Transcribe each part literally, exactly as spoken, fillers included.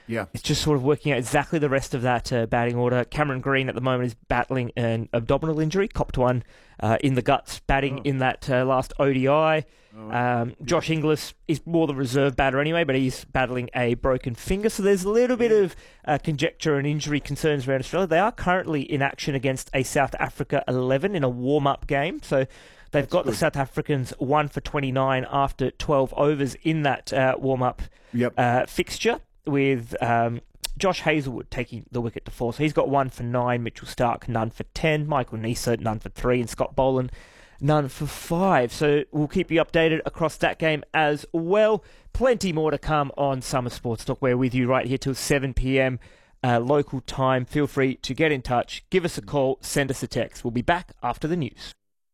Yeah. It's just sort of working out exactly the rest of that uh, batting order. Cameron Green at the moment is battling an abdominal injury, copped one uh, in the guts, batting Oh. in that uh, last O D I. Oh. Um, Josh Inglis is more the reserve batter anyway, but he's battling a broken finger. So there's a little bit of uh, conjecture and injury concerns around Australia. They are currently in action against a South Africa eleven in a warm-up game. So they've That's got good. the South Africans one for twenty-nine after twelve overs in that uh, warm-up Yep. uh, fixture, with um, Josh Hazlewood taking the wicket to four. So he's got one for nine, Mitchell Stark none for ten, Michael Neser none for three, and Scott Boland none for five. So we'll keep you updated across that game as well. Plenty more to come on Summer Sports Talk. We're with you right here till seven p.m. Uh, local time. Feel free to get in touch, give us a call, send us a text. We'll be back after the news.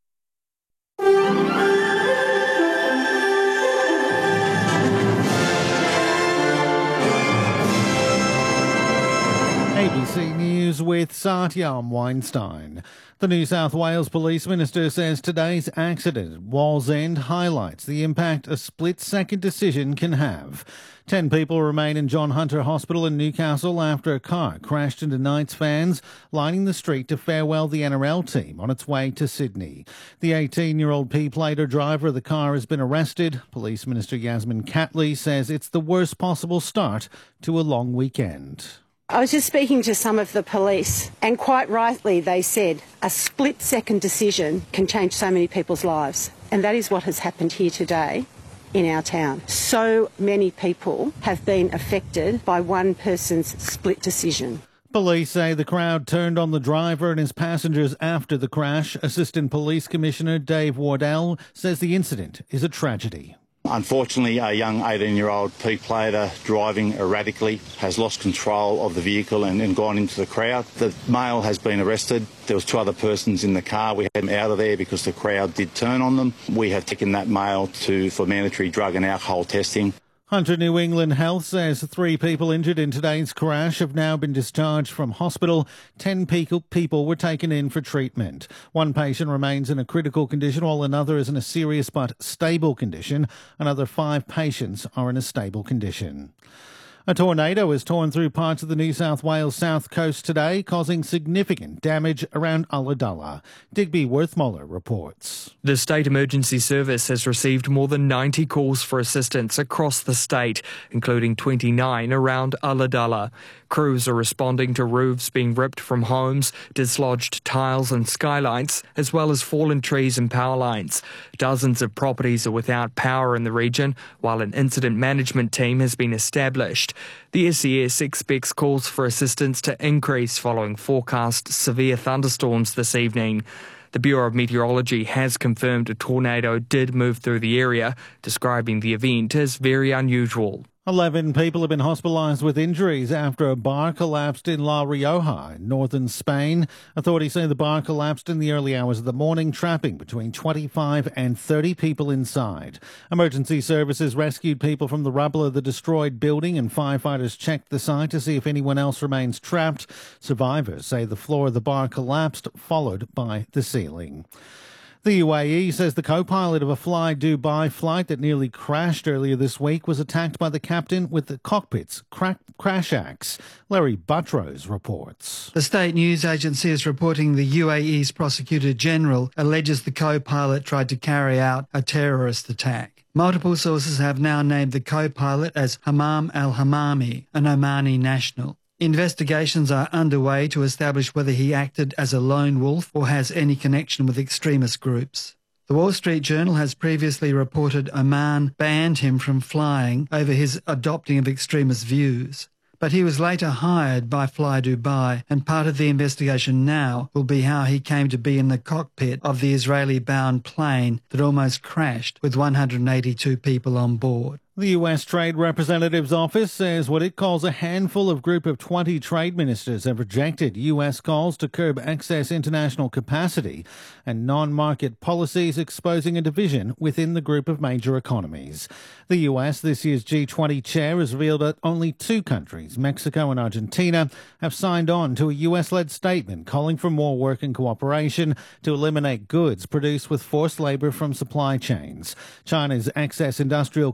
A B C News with Satyam Weinstein. The New South Wales Police Minister says today's accident at Wall's End highlights the impact a split-second decision can have. Ten people remain in John Hunter Hospital in Newcastle after a car crashed into Knights fans lining the street to farewell the N R L team on its way to Sydney. The eighteen-year-old P-plater driver of the car has been arrested. Police Minister Yasmin Catley says it's the worst possible start to a long weekend. I was just speaking to some of the police, and quite rightly they said a split-second decision can change so many people's lives. And that is what has happened here today in our town. So many people have been affected by one person's split decision. Police say the crowd turned on the driver and his passengers after the crash. Assistant Police Commissioner Dave Wardell says the incident is a tragedy. Unfortunately, a young eighteen-year-old P-plater driving erratically has lost control of the vehicle and, and gone into the crowd. The male has been arrested. There was two other persons in the car. We had them out of there because the crowd did turn on them. We have taken that male to for mandatory drug and alcohol testing. Hunter New England Health says three people injured in today's crash have now been discharged from hospital. Ten people were taken in for treatment. One patient remains in a critical condition while another is in a serious but stable condition. Another five patients are in a stable condition. A tornado has torn through parts of the New South Wales south coast today, causing significant damage around Ulladulla. Digby Worthmuller reports. The State Emergency Service has received more than ninety calls for assistance across the state, including twenty-nine around Ulladulla. Crews are responding to roofs being ripped from homes, dislodged tiles and skylights, as well as fallen trees and power lines. Dozens of properties are without power in the region, while an incident management team has been established. The S E S expects calls for assistance to increase following forecast severe thunderstorms this evening. The Bureau of Meteorology has confirmed a tornado did move through the area, describing the event as very unusual. Eleven people have been hospitalised with injuries after a bar collapsed in La Rioja in northern Spain. Authorities say the bar collapsed in the early hours of the morning, trapping between twenty-five and thirty people inside. Emergency services rescued people from the rubble of the destroyed building, and firefighters checked the site to see if anyone else remains trapped. Survivors say the floor of the bar collapsed, followed by the ceiling. The U A E says the co-pilot of a Fly Dubai flight that nearly crashed earlier this week was attacked by the captain with the cockpit's crack- crash axe. Larry Buttrose reports. The state news agency is reporting the U A E's Prosecutor General alleges the co-pilot tried to carry out a terrorist attack. Multiple sources have now named the co-pilot as Hammam al-Hammami, an Omani national. Investigations are underway to establish whether he acted as a lone wolf or has any connection with extremist groups. The Wall Street Journal has previously reported Oman banned him from flying over his adopting of extremist views. But he was later hired by Fly Dubai, and part of the investigation now will be how he came to be in the cockpit of the Israeli-bound plane that almost crashed with one hundred eighty-two people on board. The U S Trade Representative's office says what it calls a handful of group of twenty trade ministers have rejected U S calls to curb excess international capacity and non-market policies, exposing a division within the group of major economies. The U S, this year's G twenty chair, has revealed that only two countries, Mexico and Argentina, have signed on to a U S-led statement calling for more work and cooperation to eliminate goods produced with forced labour from supply chains. China's excess industrial capacity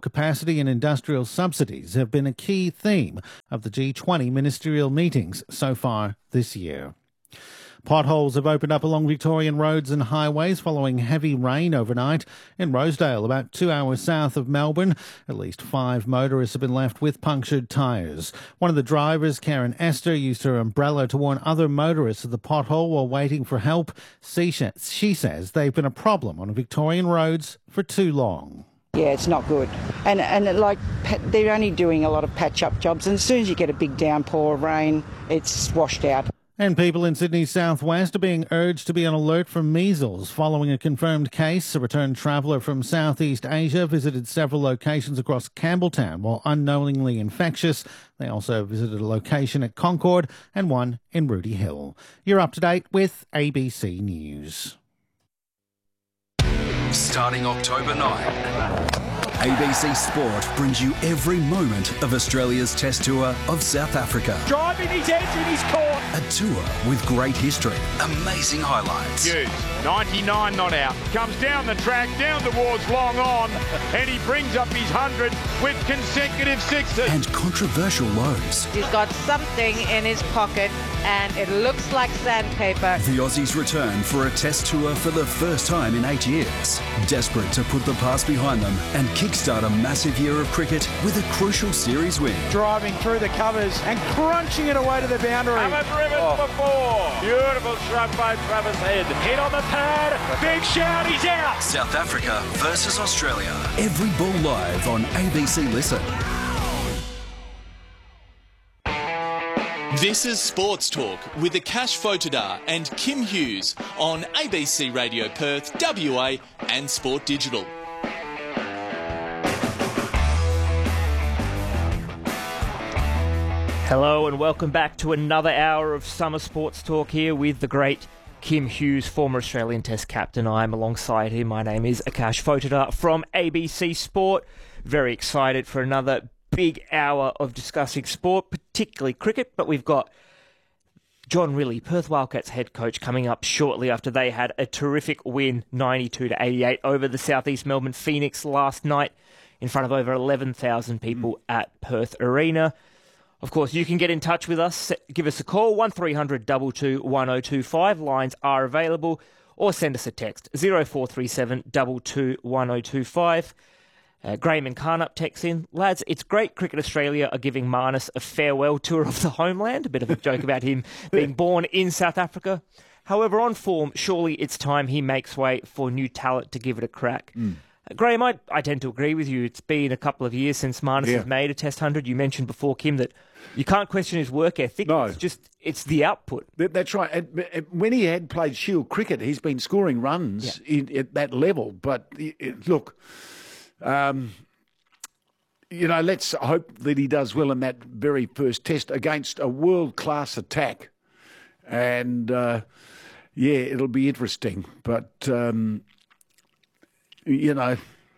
electricity and industrial subsidies have been a key theme of the G twenty ministerial meetings so far this year. Potholes have opened up along Victorian roads and highways following heavy rain overnight. In Rosedale, about two hours south of Melbourne, at least five motorists have been left with punctured tyres. One of the drivers, Karen Esther, used her umbrella to warn other motorists of the pothole while waiting for help. She says they've been a problem on Victorian roads for too long. Yeah, it's not good. And and like they're only doing a lot of patch-up jobs, and as soon as you get a big downpour of rain, it's washed out. And people in Sydney's southwest are being urged to be on alert for measles following a confirmed case. A returned traveller from Southeast Asia visited several locations across Campbelltown while unknowingly infectious. They also visited a location at Concord and one in Rooty Hill. You're up to date with A B C News. Starting October ninth, A B C Sport brings you every moment of Australia's Test Tour of South Africa. Driving his edge in his court. A tour with great history, amazing highlights. Hughes, ninety-nine not out. Comes down the track, down towards long on, and he brings up his hundred with consecutive sixes. And controversial lows. He's got something in his pocket, and it looks like sandpaper. The Aussies return for a Test Tour for the first time in eight years. Desperate to put the past behind them and kickstart a massive year of cricket with a crucial series win. Driving through the covers and crunching it away to the boundary. Haven't driven oh. before. Beautiful shrug by Travis Head. Hit on the pad. Big shout. He's out. South Africa versus Australia. Every ball live on A B C Listen. This is Sports Talk with Akash Photodar and Kim Hughes on A B C Radio Perth, W A and Sport Digital. Hello and welcome back to another hour of Summer Sports Talk here with the great Kim Hughes, former Australian Test captain. I'm alongside him. My name is Akash Photodar from A B C Sport. Very excited for another big hour of discussing sport, particularly cricket, but we've got John Rillie, Perth Wildcats head coach, coming up shortly after they had a terrific win, ninety-two to eighty-eight, over the Southeast Melbourne Phoenix last night in front of over eleven thousand people mm. at Perth Arena. Of course, you can get in touch with us. Give us a call, one three hundred two two one oh two five. Lines are available. Or send us a text, zero four three seven two two one oh two five. Uh, Graham and Carnup texts in. Lads, it's great Cricket Australia are giving Marnus a farewell tour of the homeland. A bit of a joke about him being born in South Africa. However, on form, surely it's time he makes way for new talent to give it a crack. Mm. Uh, Graham, I, I tend to agree with you. It's been a couple of years since Marnus yeah. has made a Test one hundred. You mentioned before, Kim, that you can't question his work ethic. No. It's just, it's the output. That's right. And when he had played Shield cricket, he's been scoring runs yeah. in, at that level. But it, look, um, you know, let's hope that he does well in that very first test against a world-class attack. And, uh, yeah, it'll be interesting. But, um, you know,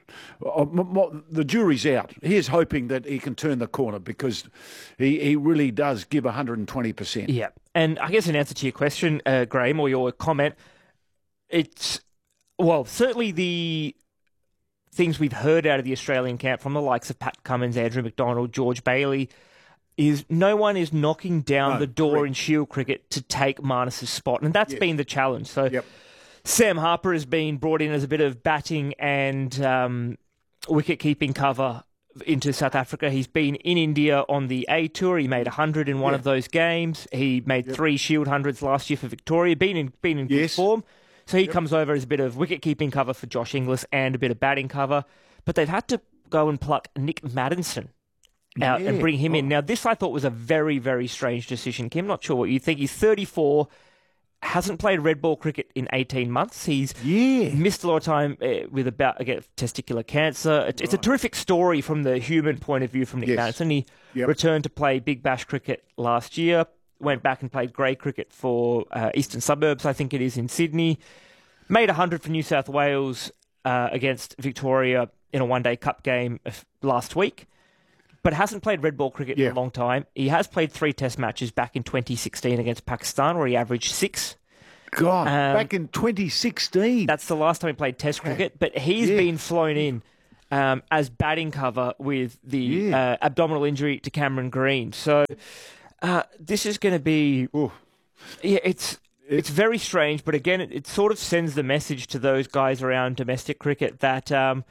the jury's out. Here's hoping that he can turn the corner because he, he really does give one hundred twenty percent. Yeah. And I guess in answer to your question, uh, Graham, or your comment, it's, well, certainly the things we've heard out of the Australian camp from the likes of Pat Cummins, Andrew McDonald, George Bailey, is no one is knocking down no, the door correct. in Shield cricket to take Marnus's spot. And that's yes. been the challenge. So yep. Sam Harper has been brought in as a bit of batting and um, wicket-keeping cover into South Africa. He's been in India on the A Tour. He made one hundred in one yeah. of those games. He made yep. three Shield hundreds last year for Victoria. Been in, been in yes. good form. So he yep. comes over as a bit of wicket-keeping cover for Josh Inglis and a bit of batting cover. But they've had to go and pluck Nick Maddinson out yeah. and bring him oh. in. Now, this I thought was a very, very strange decision. Kim, not sure what you think. He's thirty-four, hasn't played red ball cricket in eighteen months. He's yeah. missed a lot of time uh, with about again, testicular cancer. It, it's a terrific story from the human point of view from Nick yes. Maddinson. He yep. returned to play Big Bash cricket last year, went back and played grey cricket for uh, Eastern Suburbs, I think it is, in Sydney. Made one hundred for New South Wales uh, against Victoria in a one-day cup game last week, but hasn't played red ball cricket yeah. in a long time. He has played three test matches back in twenty sixteen against Pakistan, where he averaged six. God, um, back in twenty sixteen. That's the last time he played test cricket, but he's yeah. been flown in um, as batting cover with the Yeah. uh, abdominal injury to Cameron Green. So uh, this is going to be, Ooh. yeah, it's it's very strange. But again, it, it sort of sends the message to those guys around domestic cricket that um,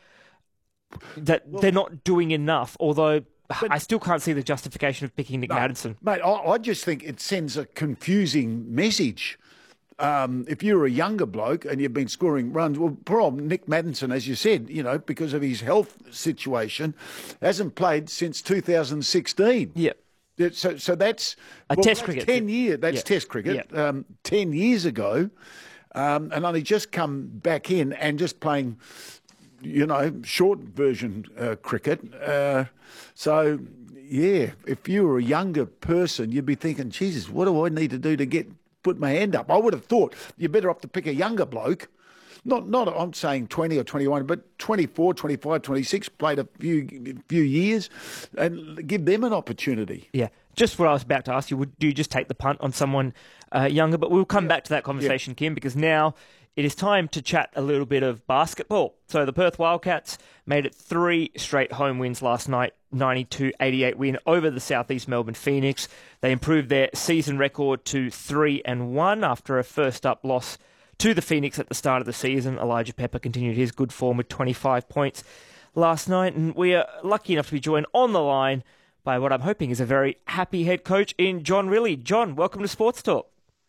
that well, they're not doing enough. Although I still can't see the justification of picking Nick no, Maddinson. Mate, I, I just think it sends a confusing message. Um, if you're a younger bloke and you've been scoring runs, well, poor old Nick Maddinson, as you said, you know, because of his health situation, hasn't played since two thousand sixteen. Yeah. So, so that's a well, test that's cricket. Ten years. That's yeah. Test cricket. Yeah. Um, ten years ago, um, and only just come back in and just playing, you know, short version uh, cricket. Uh, so, yeah, if you were a younger person, you'd be thinking, Jesus, what do I need to do to get put my hand up? I would have thought you're better off to pick a younger bloke. Not, not. I'm saying twenty or twenty-one, but twenty-four, twenty-five, twenty-six, played a few few years, and give them an opportunity. Yeah, just what I was about to ask you. Would do you just take the punt on someone uh, younger? But we'll come yeah. back to that conversation, yeah. Kim, because now it is time to chat a little bit of basketball. So the Perth Wildcats made it three straight home wins last night, ninety-two eighty-eight win over the Southeast Melbourne Phoenix. They improved their season record to three and one after a first up loss to the Phoenix at the start of the season. Elijah Pepper continued his good form with twenty-five points last night, and we are lucky enough to be joined on the line by what I'm hoping is a very happy head coach in John Rillie. John, welcome to Sports Talk.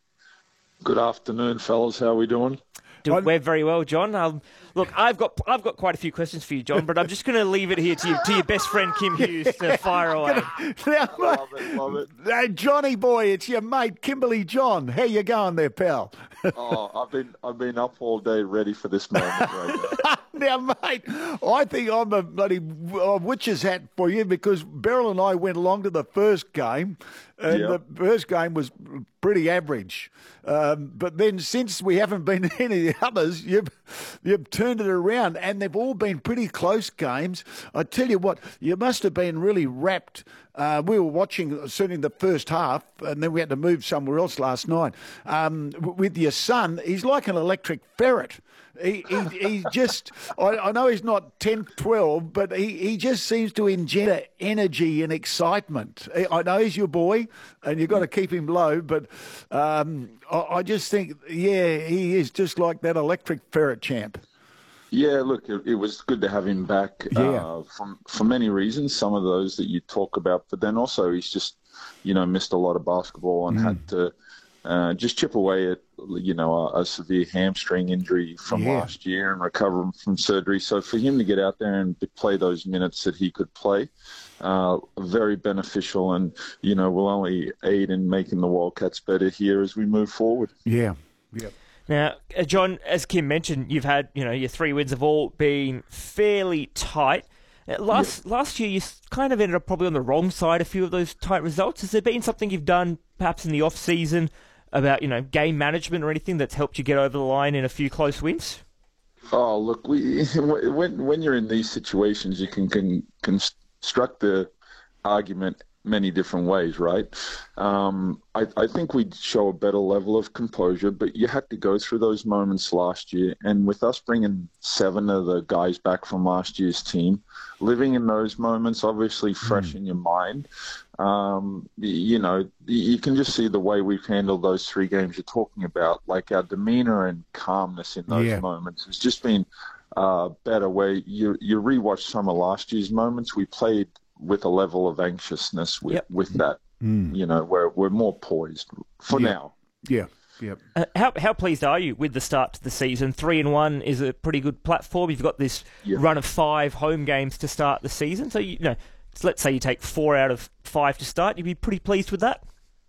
Good afternoon, fellas. How are we doing? Do, we're very well, John. Um, look, I've got I've got quite a few questions for you, John, but I'm just going to leave it here to you, to your best friend Kim Hughes to fire away. Now, love it, love it. Hey, Johnny boy, it's your mate Kimberly John. How you going there, pal? Oh, I've been I've been up all day ready for this moment right now. Now, mate, I think I'm a bloody uh, witch's hat for you because Beryl and I went along to the first game, and yep. the first game was pretty average. Um, but then since we haven't been in any of the others, you've, you've turned it around, and they've all been pretty close games. I tell you what, you must have been really rapt. Uh, we were watching certainly the first half, and then we had to move somewhere else last night. Um, with your son, he's like an electric ferret. He, he, he just, I, I know he's not ten, twelve, but he, he just seems to engender energy and excitement. I know he's your boy, and you've got to keep him low, but um, I, I just think, yeah, he is just like that electric ferret champ. Yeah, look, it, it was good to have him back yeah. uh, for, for many reasons, some of those that you talk about, but then also he's just, you know, missed a lot of basketball and mm. had to uh, just chip away at, you know, a, a severe hamstring injury from yeah. last year and recover from surgery. So for him to get out there and play those minutes that he could play, uh, very beneficial and, you know, will only aid in making the Wildcats better here as we move forward. Yeah, yeah. Now, uh, John, as Kim mentioned, you've had, you know, your three wins have all been fairly tight. Uh, last yeah. last year, you kind of ended up probably on the wrong side a few of those tight results. Has there been something you've done perhaps in the off-season about, you know, game management or anything that's helped you get over the line in a few close wins? Oh, look, we when when you're in these situations, you can, can construct the argument many different ways, right? Um, I, I think we'd show a better level of composure, but you had to go through those moments last year. And with us bringing seven of the guys back from last year's team, living in those moments, obviously fresh mm. in your mind, um, you know, you can just see the way we've handled those three games you're talking about. Like our demeanor and calmness in those yeah. moments has just been uh, better. Where you, you rewatch some of last year's moments, we played with a level of anxiousness with, yep. with that, mm. you know, we're, we're more poised for yeah. now. Yeah, yeah. Uh, how how pleased are you with the start to the season? Three and one is a pretty good platform. You've got this yeah. run of five home games to start the season. So, you, you know, let's say you take four out of five to start, you'd be pretty pleased with that?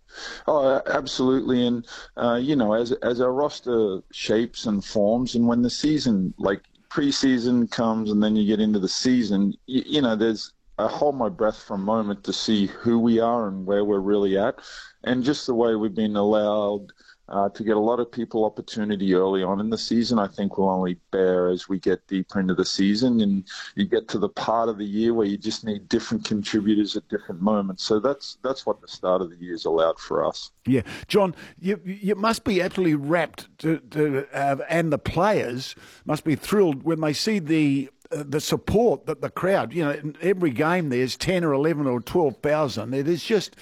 Oh, absolutely. And, uh, you know, as as our roster shapes and forms, and when the season, like preseason comes and then you get into the season, you, you know, there's, I hold my breath for a moment to see who we are and where we're really at. And just the way we've been allowed uh, to get a lot of people opportunity early on in the season, I think will only bear as we get deeper into the season. And you get to the part of the year where you just need different contributors at different moments. So that's that's what the start of the year has allowed for us. Yeah. John, you you must be absolutely rapt, to, to, uh, and the players must be thrilled when they see the the support that the crowd, you know, in every game there's ten or eleven or twelve thousand. It is just